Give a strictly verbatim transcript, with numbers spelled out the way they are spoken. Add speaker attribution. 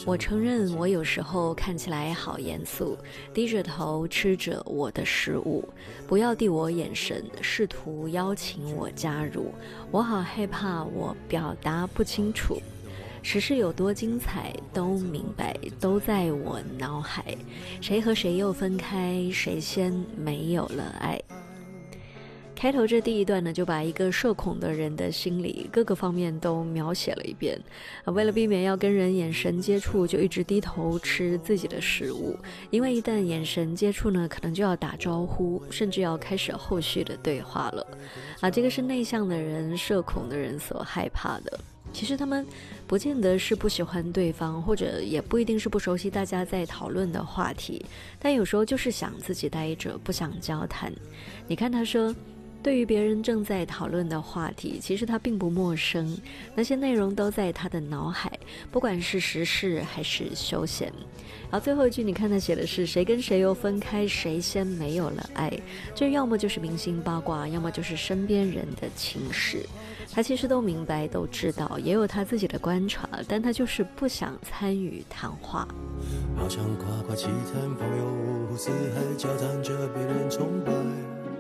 Speaker 1: 我承认我有时候看起来好严肃，低着头吃着我的食物，不要递我眼神，试图邀请我加入，我好害怕我表达不清楚。时事有多精彩都明白，都在我脑海，谁和谁又分开，谁先没有了爱。开头这第一段呢，就把一个社恐的人的心理各个方面都描写了一遍。为了避免要跟人眼神接触，就一直低头吃自己的食物，因为一旦眼神接触呢，可能就要打招呼，甚至要开始后续的对话了。啊，这个是内向的人、社恐的人所害怕的。其实他们不见得是不喜欢对方，或者也不一定是不熟悉大家在讨论的话题，但有时候就是想自己待着，不想交谈。你看他说，对于别人正在讨论的话题，其实他并不陌生，那些内容都在他的脑海，不管是时事还是休闲。然后最后一句你看他写的是谁跟谁又分开，谁先没有了爱，这要么就是明星八卦，要么就是身边人的情事。他其实都明白都知道，也有他自己的观察，但他就是不想参与谈话。
Speaker 2: 好像跨过七层朋友，四海交谈着被人崇拜，